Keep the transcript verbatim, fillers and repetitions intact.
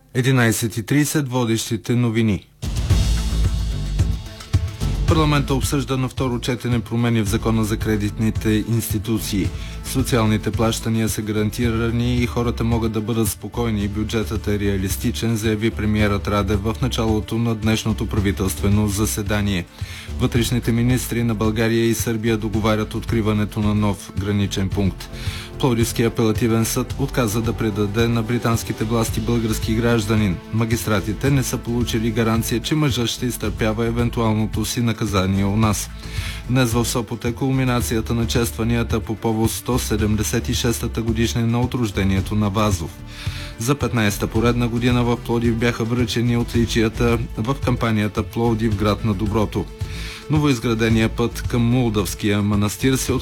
единайсет и трийсет водещите новини. Парламентът обсъжда на второ четене промени в Закона за кредитните институции. Социалните плащания са гарантирани и хората могат да бъдат спокойни. Бюджетът е реалистичен, заяви премиерът Радев в началото на днешното правителствено заседание. Вътрешните министри на България и Сърбия договарят откриването на нов граничен пункт. Пловдивския апелативен съд отказа да предаде на британските власти български гражданин. Магистратите не са получили гаранция, че мъжът ще изтърпява евентуалното си наказание у нас. Днес в Сопот е кулминацията на честванията по повод сто седемдесет и шестата годишнина от рождението на Вазов. За петнайсета поредна година в Пловдив бяха връчени отличията в кампанията Пловдив, град на доброто. Новоизградения път към Молдавския манастир се